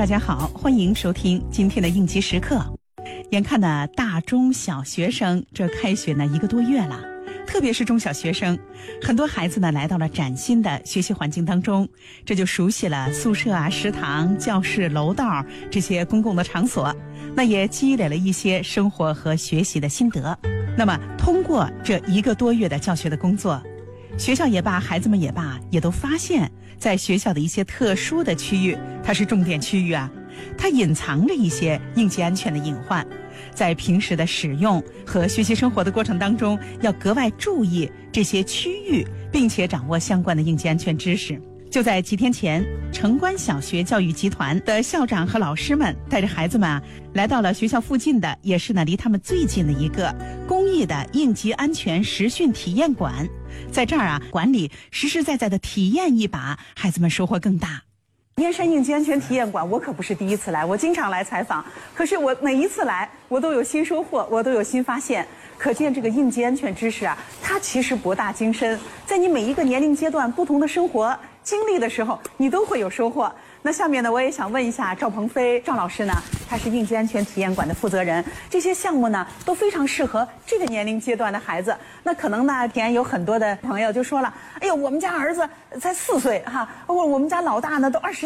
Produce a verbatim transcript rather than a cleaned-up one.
大家好，欢迎收听今天的应急时刻。眼看呢，大中小学生这开学呢一个多月了，特别是中小学生，很多孩子呢来到了崭新的学习环境当中，这就熟悉了宿舍啊、食堂、教室、楼道这些公共的场所，那也积累了一些生活和学习的心得。那么，通过这一个多月的教学的工作，学校也罢，孩子们也罢，也都发现，在学校的一些特殊的区域，它是重点区域啊，它隐藏着一些应急安全的隐患。在平时的使用和学习生活的过程当中，要格外注意这些区域，并且掌握相关的应急安全知识。就在几天前，城关小学教育集团的校长和老师们带着孩子们啊，来到了学校附近的，也是呢离他们最近的一个公益的应急安全实训体验馆。在这儿啊，馆里实实在在的体验一把，孩子们收获更大。燕山应急安全体验馆，我可不是第一次来，我经常来采访。可是我每一次来，我都有新收获，我都有新发现。可见这个应急安全知识啊，它其实博大精深，在你每一个年龄阶段、不同的生活经历的时候，你都会有收获。那下面呢，我也想问一下赵鹏飞赵老师呢，他是应急安全体验馆的负责人。这些项目呢，都非常适合这个年龄阶段的孩子。那可能呢，前有很多的朋友就说了：“哎呦，我们家儿子才四岁哈，或者我们家老大呢都二十。”